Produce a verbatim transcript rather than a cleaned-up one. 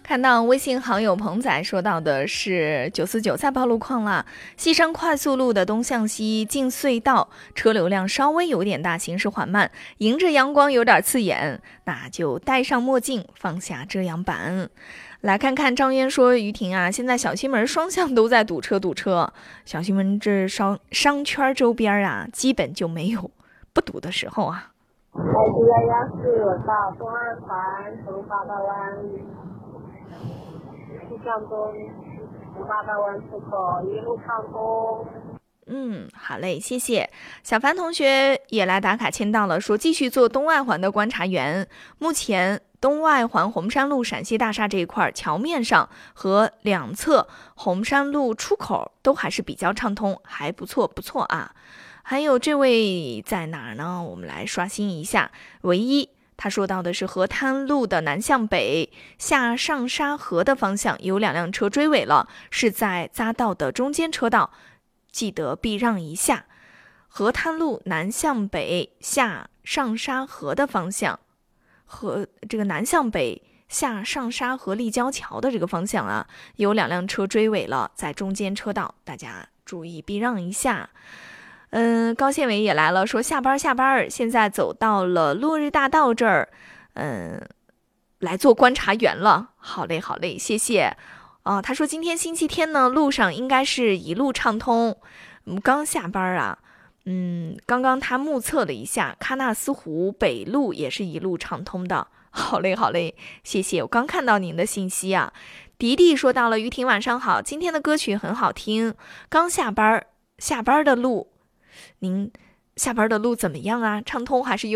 看到微信好友鹏仔说到的是九四九在报路况啦，西山快速路的东向西进隧道，车流量稍微有点大，行驶缓慢，迎着阳光有点刺眼，那就戴上墨镜，放下遮阳板。来看看张渊说，于婷啊，现在小西门双向都在堵车堵车，小西门这商商圈周边啊，基本就没有不堵的时候啊。 哎，一幺幺四到东二环从八道湾西向东，从八道湾出口一路畅通。 嗯，好嘞，谢谢。小凡同学也来打卡签到了，说继续做东外环的观察员。目前东外环红山路陕西大厦这一块桥面上和两侧红山路出口都还是比较畅通，还不错不错啊。还有这位在哪儿呢？我们来刷新一下。唯一他说到的是河滩路的南向北下上沙河的方向有两辆车追尾了，是在匝道的中间车道，记得避让一下。河滩路南向北下上沙河的方向，和这个南向北下上沙河立交桥的这个方向啊，有两辆车追尾了，在中间车道，大家注意避让一下。嗯，高宪伟也来了，说下班下班，现在走到了落日大道这儿，嗯，来做观察员了。好嘞，好嘞，谢谢。哦，他说今天星期天呢，路上应该是一路畅通。嗯，刚下班啊，嗯，刚刚他目测了一下，喀纳斯湖北路也是一路畅通的。好嘞，好嘞，谢谢。我刚看到您的信息啊。迪迪说到了，于婷晚上好，今天的歌曲很好听。刚下班，下班的路。您下班的路怎么样啊？畅通还是有